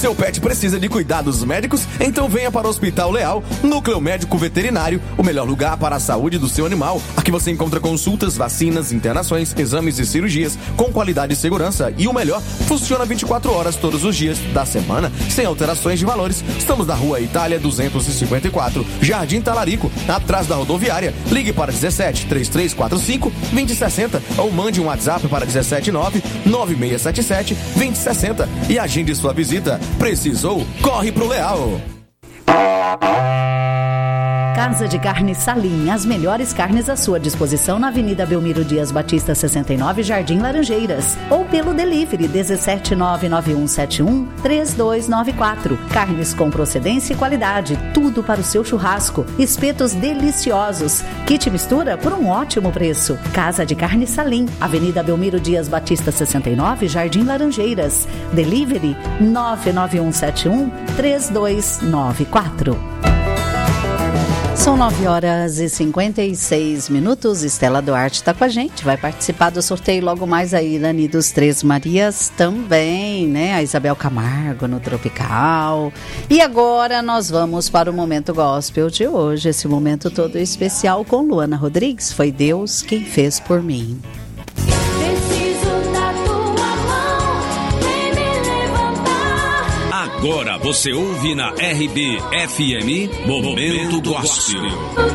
Seu pet precisa de cuidados médicos? Então venha para o Hospital Leal, Núcleo Médico Veterinário, o melhor lugar para a saúde do seu animal. Aqui você encontra consultas, vacinas, internações, exames e cirurgias com qualidade e segurança. E o melhor, funciona 24 horas todos os dias da semana, sem alterações de valores. Estamos na Rua Itália 254, Jardim Talarico, atrás da rodoviária. Ligue para 17 3345 2060 ou mande um WhatsApp para 179 9677 2060 e agende sua visita. Precisou? Corre pro Leal. Casa de Carne Salim, as melhores carnes à sua disposição na Avenida Belmiro Dias Batista 69, Jardim Laranjeiras, ou pelo delivery 17991713294. Carnes com procedência e qualidade, tudo para o seu churrasco. Espetos deliciosos, kit mistura por um ótimo preço. Casa de Carne Salim, Avenida Belmiro Dias Batista 69, Jardim Laranjeiras. Delivery 991713294. São 9h56. Estela Duarte está com a gente, vai participar do sorteio logo mais aí, Irani dos Três Marias também, né? A Isabel Camargo no Tropical. E agora nós vamos para o Momento Gospel de hoje, esse momento todo especial com Luana Rodrigues. Foi Deus quem fez por mim. Agora você ouve na RB-FM Momento Gospel.